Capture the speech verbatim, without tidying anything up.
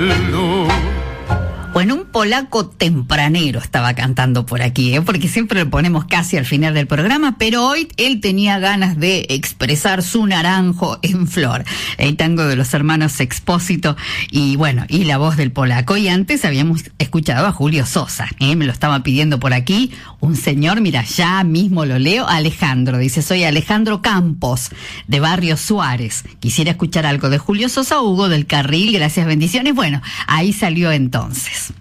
Bueno, un polaco tempranero estaba cantando por aquí, ¿eh? Porque siempre lo ponemos casi al final del programa, pero hoy él tenía ganas de expresar su naranjo en flor. El tango de los hermanos Expósito y bueno, y la voz del polaco. Y antes habíamos escuchado a Julio Sosa, ¿eh? Me lo estaba pidiendo por aquí un señor, mira, ya mismo lo leo, Alejandro, dice, soy Alejandro Campos, de Barrio Suárez. Quisiera escuchar algo de Julio Sosa o Hugo del Carril, gracias, bendiciones. Bueno, ahí salió entonces.